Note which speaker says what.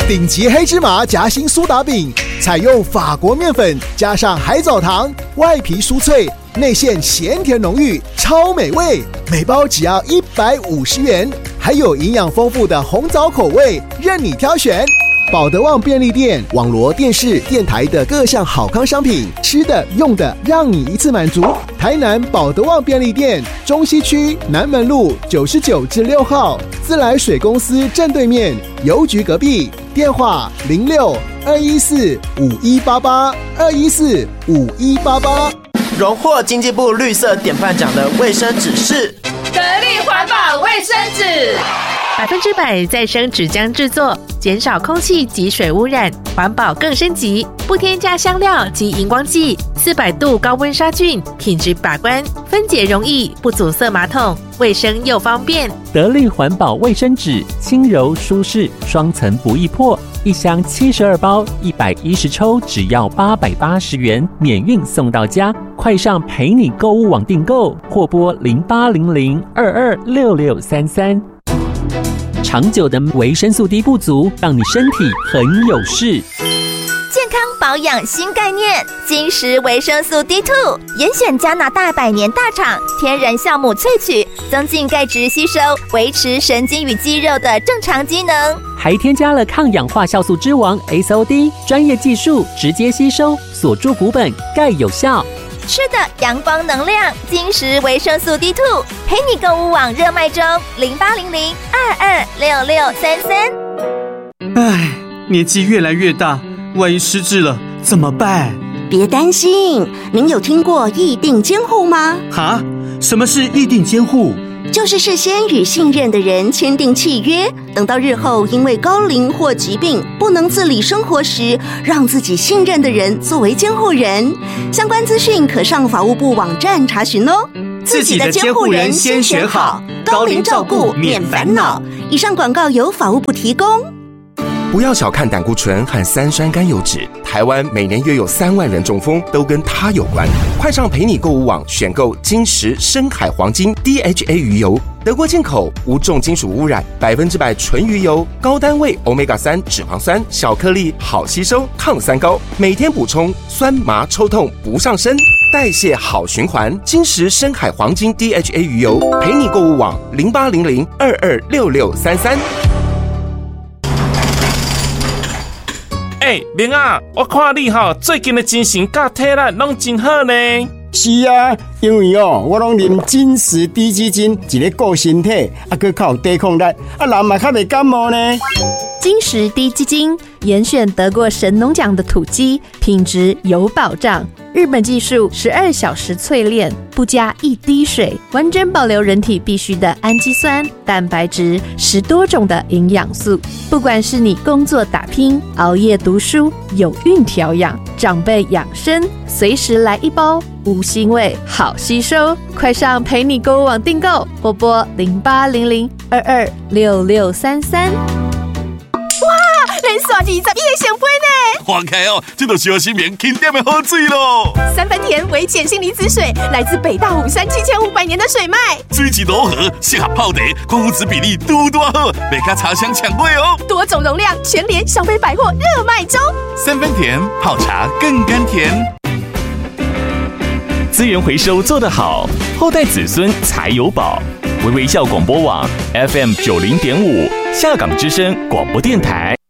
Speaker 1: 顶级黑芝麻夹心苏打饼，采用法国面粉加上海藻糖，外皮酥脆，内馅咸甜浓郁，超美味。每包只要150元，还有营养丰富的红枣口味，任你挑选。保德旺便利店网罗电视、电台的各项好康商品，吃的、用的，让你一次满足。台南保德旺便利店中西区南门路99至6号，自来水公司正对面，邮局隔壁。电话06-214-5188，214-5188。
Speaker 2: 荣获经济部绿色典范奖的卫生纸是
Speaker 3: 得力环保卫生纸
Speaker 4: ，100%再生纸浆制作，减少空气及水污染，环保更升级，不添加香料及荧光剂，400度高温杀菌，品质把关，分解容易，不阻塞马桶，卫生又方便。
Speaker 5: 得力环保卫生纸，轻柔舒适，双层不易破，一箱72包，110抽，只要880元，免运送到家。快上陪你购物网订购，或拨0800226633。长久的维生素 D 不足，让你身体很有事。
Speaker 6: 健康保养新概念，金石维生素 D2， 严选加拿大100年大厂天然酵母萃取，增进钙质吸收，维持神经与肌肉的正常机能，
Speaker 5: 还添加了抗氧化酵素之王 SOD， 专业技术直接吸收，锁住骨本，钙有效。
Speaker 6: 吃的阳光能量，金石维生素 D2， 陪你购物网热卖中，0800226633。
Speaker 7: 唉，年纪越来越大，万一失智了怎么办？
Speaker 8: 别担心，您有听过议定监护吗？
Speaker 7: 哈？什么是议定监护？
Speaker 8: 就是事先与信任的人签订契约，等到日后因为高龄或疾病不能自理生活时，让自己信任的人作为监护人。相关资讯可上法务部网站查询哦。
Speaker 7: 自己的监护人先选好，高龄照顾免烦恼。
Speaker 8: 以上广告由法务部提供。
Speaker 9: 不要小看胆固醇和3酸甘油酯，台湾每年约有3万人中风，都跟它有关。快上陪你购物网选购金石深海黄金 DHA 鱼油，德国进口，无重金属污染，100%纯鱼油，高单位 Omega-3 脂肪酸，小颗粒，好吸收，抗三高，每天补充，酸麻抽痛不上身，代谢好循环。金石深海黄金 DHA 鱼油，陪你购物网0800226633。
Speaker 10: 明啊，我看你最近的精神甲体力拢真好呢。
Speaker 11: 是啊，因为我拢啉金石低基金，一个顾身体，还靠有抵抗力，人嘛较袂感冒呢。
Speaker 12: 金石低基金严选得过神农奖的土鸡，品质有保障。日本技术12小时淬炼，不加一滴水，完整保留人体必需的氨基酸、蛋白质，10多种的营养素。不管是你工作打拼、熬夜读书、有孕调养、长辈养生，随时来一包，无腥味，好吸收。快上陪你购物网订购，或拨0800226633。
Speaker 3: 哇，连续21个成杯呢！
Speaker 13: 哇开哦，这就小心免轻点的喝醉咯。
Speaker 3: 3分甜微碱性离子水，来自北大武山7500年的水脉，
Speaker 13: 水质柔和，适合泡茶，矿物质比例嘟嘟好，袂甲茶香抢过哦。
Speaker 3: 多种容量，全联小北百货热卖中。
Speaker 13: 3分甜，泡茶更甘甜。
Speaker 14: 资源回收做得好，后代子孙才有宝。微微笑广播网 FM 90.5，下港之声广播电台。